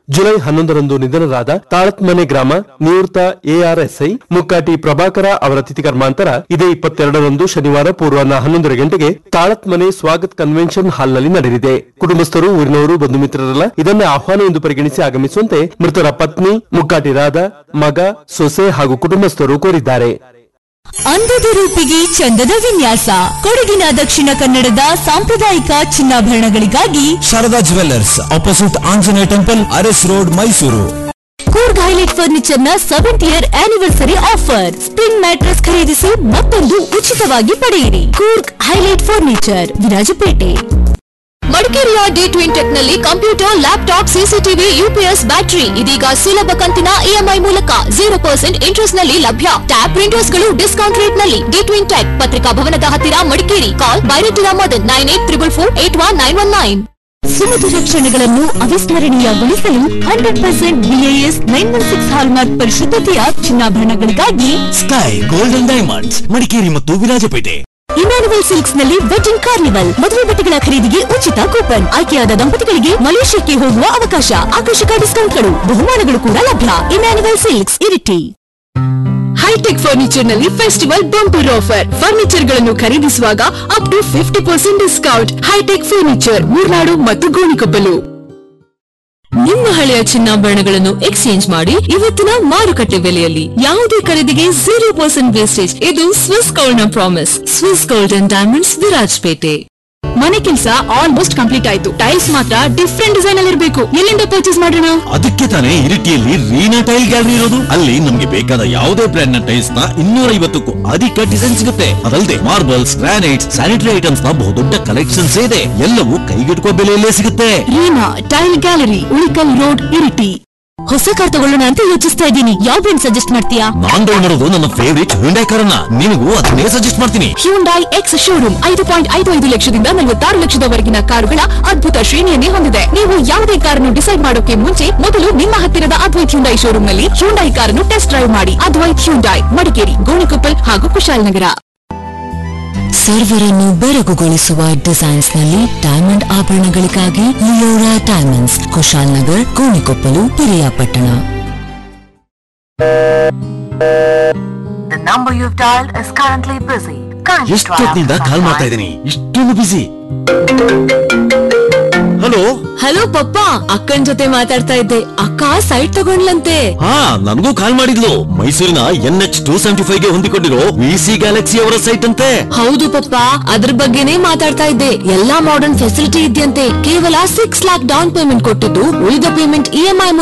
July 11ರಂದು ನಿಧನರಾದ ತಾಳತ್ಮನೆ ಗ್ರಾಮ ನಿವೃತ್ತ ಎಆರ್ಎಸ್ಐ ಮುಕ್ಕಾಟಿ ಪ್ರಭಾಕರ ಅವರ ತಿಥಿ ಕರ್ಮಾಂತರ ಇದೇ 22ರಂದು ಶನಿವಾರ ಪೂರ್ವಾಹ್ನ 11 ಗಂಟೆಗೆ ತಾಳತ್ಮನೆ ಸ್ವಾಗತ್ ಕನ್ವೆನ್ಷನ್ ಹಾಲ್ನಲ್ಲಿ ನಡೆಯಲಿದೆ. ಕುಟುಂಬಸ್ಥರು, ಊರಿನವರು, ಬಂಧು ಮಿತ್ರರೆಲ್ಲ ಇದನ್ನೇ ಆಹ್ವಾನ ಎಂದು ಪರಿಗಣಿಸಿ ಆಗಮಿಸುವಂತೆ ಮೃತರ ಪತ್ನಿ, ಮುಕ್ಕಾಟಿ ರಾಧ, ಮಗ, ಸೊಸೆ ಹಾಗೂ ಕುಟುಂಬಸ್ಥರು ಕೋರಿದ್ದಾರೆ. ಅಂದದ ರೂಪಿಗೆ ಚಂದದ ವಿನ್ಯಾಸ. ಕೊಡಗಿನ ದಕ್ಷಿಣ ಕನ್ನಡದ ಸಾಂಪ್ರದಾಯಿಕ ಚಿನ್ನಾಭರಣಗಳಿಗಾಗಿ Sharada jewellers, opposite Anjaneya temple, Aras road, Mysuru. Coorg highlight furniture ನ 7th year anniversary offer. Spring mattress ಖರೀದಿಸಿ ಮತ್ತೊಂದು ಉಚಿತವಾಗಿ ಪಡೆಯಿರಿ. Coorg highlight furniture, Virajpet. ಮಡಿಕೇರಿಯ D-Twin Tech ನಲ್ಲಿ computer, laptop, CCTV, UPS, battery ಇದೀಗ ಸುಲಭ ಕಂತಿನ ಇಎಂಐ ಮೂಲಕ 0% ಇಂಟ್ರೆಸ್ಟ್ ನಲ್ಲಿ ಲಭ್ಯ. ಟ್ಯಾಬ್ ಪ್ರಿಂಟರ್ಸ್ ಗಳು ಡಿಸ್ಕೌಂಟ್ ರೇಟ್ ನಲ್ಲಿ. D-Twin Tech, ಪತ್ರಿಕಾ ಭವನದ ಹತ್ತಿರ, ಮಡಿಕೇರಿ. ಕಾಲ್ ಬೈರೇಟಿರಾ ಮದನ್ 9844481919. ಸುಮಧುರ ಕ್ಷಣಗಳನ್ನು ಅವಿಸ್ಮರಣೀಯಗೊಳಿಸಲು 100% BIS 916 hallmark ಪರಿಶುದ್ಧತೆಯ ಚಿನ್ನಾಭರಣಗಳಿಗಾಗಿ sky golden diamonds, Madikeri ಮತ್ತು ವಿರಾಜಪೇಟೆ. ಇಮ್ಯಾನ್ಯುವಲ್ ಸಿಲ್ಕ್ಸ್ ನಲ್ಲಿ ವೆಡ್ಡಿಂಗ್ ಕಾರ್ನಿವಲ್. ಮದುವೆ ಬಟ್ಟೆಗಳ ಖರೀದಿಗೆ ಉಚಿತ ಕೂಪನ್. ಆಯ್ಕೆಯಾದ ದಂಪತಿಗಳಿಗೆ ಮಲೇಷ್ಯಾಕ್ಕೆ ಹೋಗುವ ಅವಕಾಶ. ಆಕರ್ಷಕ ಡಿಸ್ಕೌಂಟ್ಗಳು, ಬಹುಮಾನಗಳು ಕೂಡ ಲಭ್ಯ. Emmanuel silks, Iritty. High tech furniture ನಲ್ಲಿ ಫೆಸ್ಟಿವಲ್ ಬಂಪರ್ ಆಫರ್. ಫರ್ನಿಚರ್ ಗಳನ್ನು ಖರೀದಿಸುವಾಗ up to 50% discount. High tech furniture, Murnad ಮತ್ತು ಗೋಣಿಕೊಪ್ಪಲು. ನಿಮ್ಮ ಹಳೆಯ ಚಿನ್ನಾಭರಣಗಳನ್ನು ಎಕ್ಸ್ಚೇಂಜ್ ಮಾಡಿ ಇವತ್ತಿನ ಮಾರುಕಟ್ಟೆ ಬೆಲೆಯಲ್ಲಿ. ಯಾವುದೇ ಖರೀದಿಗೆ 0% ವೇಸ್ಟೇಜ್. ಇದು ಸ್ವಿಸ್ ಗೋಲ್ಡ್ ನ promise. Swiss gold and diamonds, Virajpet. ಮನೆ ಕೆಲಸ ಆಲ್ಮೋಸ್ಟ್ ಕಂಪ್ಲೀಟ್ ಆಯ್ತು. ಟೈಲ್ಸ್ ಮಾತ್ರ ಡಿಫ್ರೆಂಟ್ ಡಿಸೈನ್ ಅಲ್ಲಿ ಇರಬೇಕು. ಎಲ್ಲಿಂದ ಪರ್ಚೇಸ್ ಮಾಡೋಣ? ಅದಕ್ಕೆ ತಾನೇ ಇರಿಟಿಯಲ್ಲಿ ರೀನಾ ಟೈಲ್ ಗ್ಯಾಲರಿ ಇರೋದು. ಅಲ್ಲಿ ನಮ್ಗೆ ಬೇಕಾದ ಯಾವುದೇ ಬ್ರ್ಯಾಂಡ್ ನ ಟೈಲ್ಸ್ ನ 250ಕ್ಕೂ ಅಧಿಕ ಡಿಸೈನ್ ಸಿಗುತ್ತೆ. ಅದಲ್ಲದೆ ಮಾರ್ಬಲ್ಸ್, ಗ್ರಾನೈಟ್ಸ್, ಸ್ಯಾನಿಟರಿ ಐಟಮ್ಸ್ ನ ಬಹುದೊಡ್ಡ ಕಲೆಕ್ಷನ್ಸ್ ಇದೆ. ಎಲ್ಲವೂ ಕೈಗೆಟುಕುವ ಬೆಲೆಯಲ್ಲೇ ಸಿಗುತ್ತೆ. Reena tail gallery, Ulikkal road, Iritty. ಹೊಸ ಕಾರ್ ತಗೊಳ್ಳೋಣ ಅಂತ ಯೋಚಿಸ್ತಾ ಇದ್ದೀನಿ. ಯಾವ ಬ್ರ್ಯಾಂಡ್ ಸಜೆಸ್ಟ್ ಮಾಡ್ತೀಯಾ? ನಾನ್ ತಗೊಂಡಿರೋದು ನನ್ನ ಫೇವರಿಟ್ ಹ್ಯುಂಡೈ ಕಾರನ್ನ. ನಿನಗೂ ಅದನ್ನೇ ಸಜೆಸ್ಟ್ ಮಾಡ್ತೀನಿ. ಹ್ಯುಂಡೈ ಎಕ್ಸ್ ಶೋರೂಮ್ 5.55 ಲಕ್ಷದಿಂದ 46 ಲಕ್ಷದವರೆಗಿನ ಕಾರುಗಳ ಅದ್ಭುತ ಶ್ರೇಣಿಯನ್ನೇ ಹೊಂದಿದೆ. ನೀವು ಯಾವುದೇ ಕಾರನ್ನು ಡಿಸೈಡ್ ಮಾಡೋಕೆ ಮುಂಚೆ ಮೊದಲು ನಿಮ್ಮ ಹತ್ತಿರದ ಅದ್ವೈತ್ ಹ್ಯುಂಡೈ ಶೋರೂಮ್ ನಲ್ಲಿ ಹ್ಯುಂಡೈ ಕಾರನ್ನು ಟೆಸ್ಟ್ ಡ್ರೈವ್ ಮಾಡಿ. ಅದ್ವೈತ್ ಹ್ಯುಂಡೈ, ಮಡಿಕೇರಿ, ಗೋಣಿಕೊಪ್ಪಲ್ ಹಾಗೂ ಕುಶಾಲನಗರ. ಸರ್ವರನ್ನು ಬೆರಗುಗೊಳಿಸುವ ಡಿಸೈನ್ಸ್ ನಲ್ಲಿ diamond ಆಭರಣಗಳಿಗಾಗಿ Leora diamonds, Kushalnagar, Gonikoppal, Piriyapatna. The number you've dialed is currently busy. ಎಷ್ಟೊತ್ತಿನಿಂದ ಕಾಲ್ ಮಾಡ್ತಾ ಇದ್ದೀನಿ, ಇಷ್ಟೊಂದು ಬಿಸಿ. ಹಲೋ ಹಲೋ ಪಪ್ಪ, ಅಕ್ಕನ್ ಜೊತೆ ಮಾತಾಡ್ತಾ ಇದ್ದೆ. ಅಕ್ಕ ಸೈಟ್ ತಗೊಂಡ್ಲಂತೆ. ಹಾ, ನನಗೂ ಕಾಲ್ ಮಾಡಿದ್ಲು. ಮೈಸೂರಿನ NH275 ಗೆ ಹೊಂದಿಕೊಂಡಿರೋ VC ಗ್ಯಾಲಕ್ಸಿ ಅವರ ಸೈಟ್ ಅಂತೆ. ಹೌದು ಪಪ್ಪ, ಅದ್ರ ಬಗ್ಗೆನೇ ಮಾತಾಡ್ತಾ ಇದ್ದೆ. ಎಲ್ಲಾ ಮಾಡರ್ನ್ ಫೆಸಿಲಿಟಿ ಇದೆಯಂತೆ. ಕೇವಲ 6 lakh ಡೌನ್ ಪೇಮೆಂಟ್ ಕೊಟ್ಟಿದ್ದು ಉಳಿದ ಪೇಮೆಂಟ್ EMI